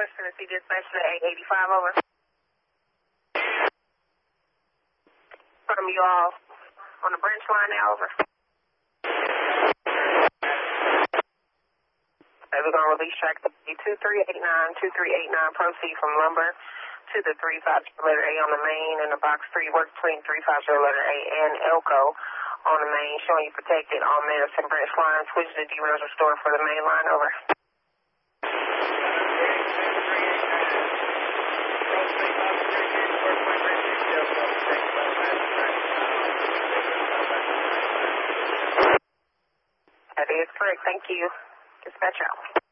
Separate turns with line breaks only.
West Tennessee Dispatch to 885, over. From you all on the branch line now, over. We're going to release track 2389, 2389, proceed from Lumber to the 350 letter A on the main, and the box 3 work between 350 letter A and Elko on the main, showing you protected on Madison branch line. Switch to derails restored for the main line, over. That is correct. Thank you. Dispatch out.